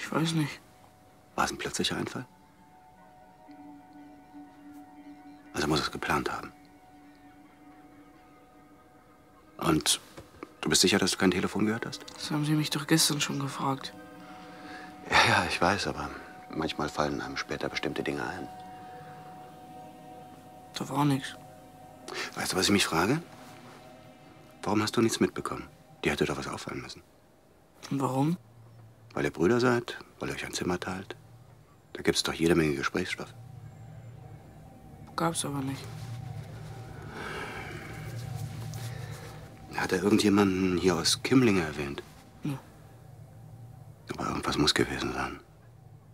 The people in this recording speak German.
Ich weiß nicht. War es ein plötzlicher Einfall? Also muss es geplant haben. Und du bist sicher, dass du kein Telefon gehört hast? Das haben Sie mich doch gestern schon gefragt. Ja, ich weiß, aber manchmal fallen einem später bestimmte Dinge ein. Da war nichts. Weißt du, was ich mich frage? Warum hast du nichts mitbekommen? Dir hätte doch was auffallen müssen. Und warum? Weil ihr Brüder seid, weil ihr euch ein Zimmer teilt. Da gibt's doch jede Menge Gesprächsstoff. Gab's aber nicht. Hat er irgendjemanden hier aus Kimmlinge erwähnt? Ja. Aber irgendwas muss gewesen sein.